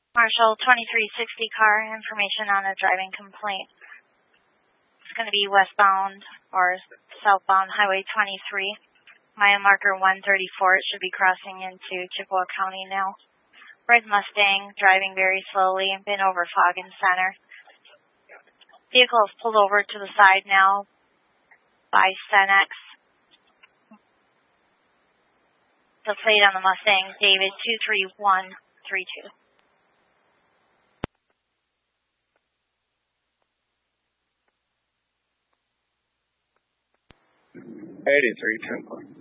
Marshall 2360 car, information on a driving complaint. It's going to be westbound or southbound Highway 23. Mile marker 134. It should be crossing into Chippewa County now. Red Mustang, driving very slowly, been over Foggin Center. Vehicle is pulled over to the side now by Cenex. The plate on the Mustang, David 23132. 8310.